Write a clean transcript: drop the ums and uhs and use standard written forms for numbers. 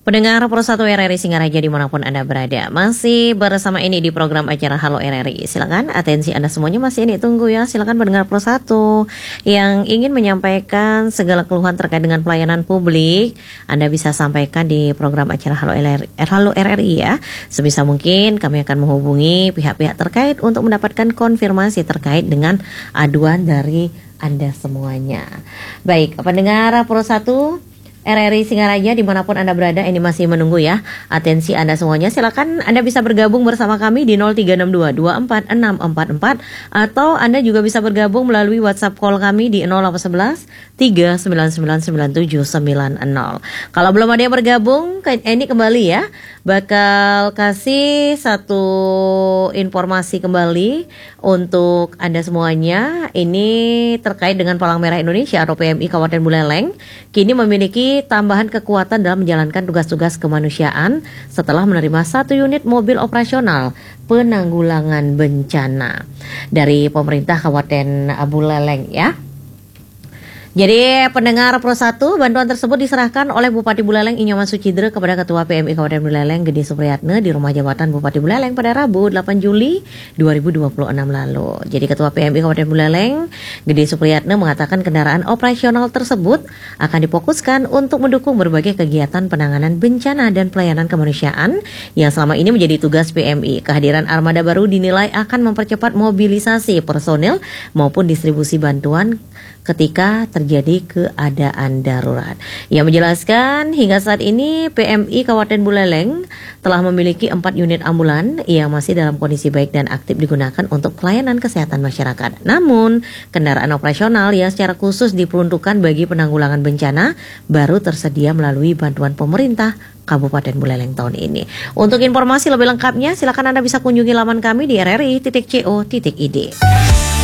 Pendengar Pro1 RRI Singaraja dimanapun Anda berada, masih bersama ini di program acara Halo RRI. Silakan atensi Anda semuanya masih ini tunggu ya. Silakan pendengar Pro1 yang ingin menyampaikan segala keluhan terkait dengan pelayanan publik, Anda bisa sampaikan di program acara Halo RRI ya. Sebisa mungkin kami akan menghubungi pihak-pihak terkait untuk mendapatkan konfirmasi terkait dengan aduan dari Anda semuanya. Baik, pendengar Pro1 RRI Singaraja dimanapun Anda berada, ini masih menunggu ya atensi Anda semuanya. Silakan Anda bisa bergabung bersama kami di 0362 24644 atau Anda juga bisa bergabung melalui WhatsApp call kami di 0811 3999790. Kalau belum ada yang bergabung, ini kembali ya, bakal kasih satu informasi kembali untuk Anda semuanya. Ini terkait dengan Palang Merah Indonesia atau PMI Kabupaten Buleleng kini memiliki tambahan kekuatan dalam menjalankan tugas-tugas kemanusiaan setelah menerima 1 unit mobil operasional penanggulangan bencana dari pemerintah Kabupaten Buleleng ya. Jadi pendengar Pro1, bantuan tersebut diserahkan oleh Bupati Buleleng Inyoman Sucidre kepada Ketua PMI Kabupaten Buleleng Gede Supriyatne di Rumah Jabatan Bupati Buleleng pada Rabu 8 Juli 2026 lalu. Jadi Ketua PMI Kabupaten Buleleng Gede Supriyatne mengatakan kendaraan operasional tersebut akan difokuskan untuk mendukung berbagai kegiatan penanganan bencana dan pelayanan kemanusiaan yang selama ini menjadi tugas PMI. Kehadiran armada baru dinilai akan mempercepat mobilisasi personil maupun distribusi bantuan ketika terjadi keadaan darurat. Ia menjelaskan hingga saat ini PMI Kabupaten Buleleng telah memiliki 4 unit ambulan yang masih dalam kondisi baik dan aktif digunakan untuk pelayanan kesehatan masyarakat. Namun, kendaraan operasional yang secara khusus diperuntukkan bagi penanggulangan bencana baru tersedia melalui bantuan pemerintah Kabupaten Buleleng tahun ini. Untuk informasi lebih lengkapnya, silakan Anda bisa kunjungi laman kami di rri.co.id.